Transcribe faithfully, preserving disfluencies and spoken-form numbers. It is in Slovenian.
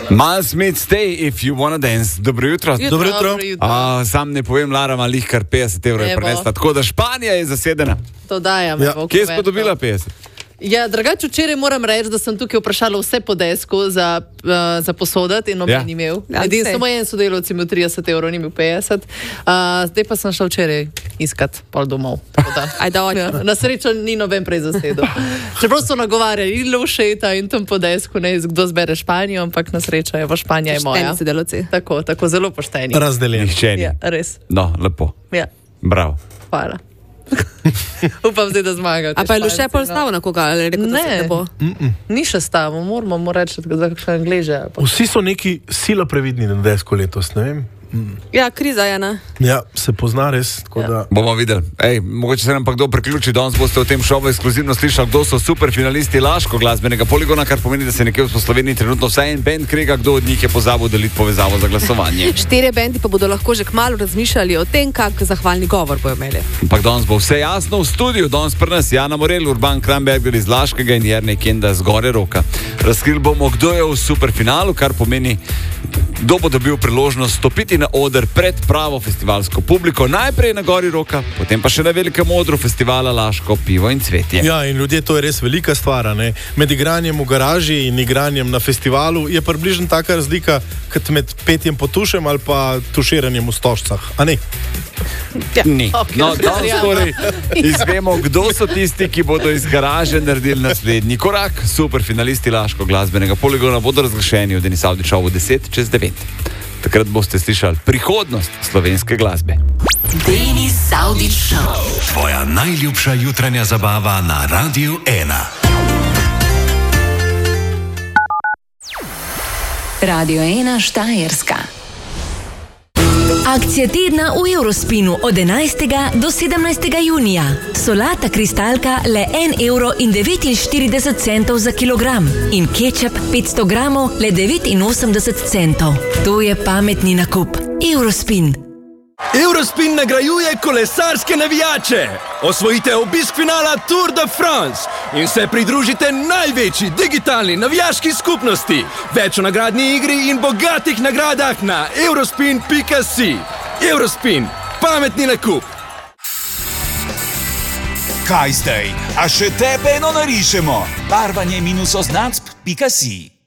Miles Smith, stay if you wanna dance. Dobro jutro. jutro Dobro jutro. A, sam ne povem, Lara ima lih kar petdeset evrov je prinesla, tako da Španija je zasedena. To dajem. Ja. Kje si pa dobila petdeset? Ja, drugače včeraj moram reči, da sem tukaj vprašala vse po desku za, uh, za posodati in noben Ja. ni imel. Ja, Edin, sej. samo en sodelavci imel trideset evrov, ni imel petdeset. Uh, zdaj pa sem šla včeraj iskat pol domov. Tako da, Ajde, oče. ja, na srečo ni noben prej zasedel. Čeprav so nagovarjali in Lovšeta in tam po desku, ne, kdo zbere Španijo, ampak na srečo je, Španija je moja. Pošteni sodelavci. Tako, tako zelo pošteni. Razdeljeni. Nihče ni. Ja, res. No, lepo. Ja, Bravo. hvala. Upam zdaj, da zmagajo. A pa je Luše pol stavo na koga, ali je rekel, da se Ne. ne bo? Ni še stavo, moramo mu reči, da še Angleže. Vsi so neki sila previdni na desku letos, ne vem. Ja, kriza je, ne? Ja, se pozna res, tako Ja. da... Bomo videli. Ej, mogoče se nam pa kdo priključi. Danes boste v tem šovu ekskluzivno slišali, kdo so super finalisti Laško glasbenega poligona, kar pomeni, da se nekje v Sloveniji trenutno vsaj en band krega, kdo od njih je pozabil deliti povezavo za glasovanje. Štirje bendi pa bodo lahko že kmalu razmišljali o tem, kak zahvalni govor bojo imeli. Ampak danes bo vse jasno v studiu. Danes pri nas Jana Morel, Urban Kramberger iz Laškega in Jernej Kenda z Gore Roka. Razkrili bomo, kdo je v superfinalu, kar pomeni, kdo bo dobil priložnost stopiti na oder pred pravo festivalsko publiko. Najprej na Gori Roka, potem pa še na velikem odru festivala Laško, pivo in cvetje. Ja, in ljudje, to je res velika stvar, a ne? Med igranjem v garaži in igranjem na festivalu je približno taka razlika, kot med petjem po tušem ali pa tuširanjem v stožcah, a ne? Ja. Ni. Ok, No, danes verjamem. torej izvemo, kdo so tisti, ki bodo iz garaže naredili naslednji korak. Super finalisti Laško glasbenega poligona bodo razglašeni v Denis Avdić Showu deset čez devet. Takrat boste slišali prihodnost slovenske glasbe. Denis Avdić Show. Tvoja najljubša jutranja zabava na Radiu ena. Radio ena Štajerska. Akcija tedna v Eurospinu od enajstega do sedemnajstega junija. Solata kristalka le en evro in devetinštirideset centov za kilogram in kečap petsto gramov le devetinosemdeset centov. To je pametni nakup. Eurospin. Eurospin nagrajuje kolesarske navijače. Osvojite obisk finala Tour de France in se pridružite največji digitalni navijaški skupnosti. Več o nagradni igri in bogatih nagradah na eurospin pika si. Eurospin, pametni nakup. Kaj zdaj? A še tebe eno narišemo? Barvanje minus oznacb pika si.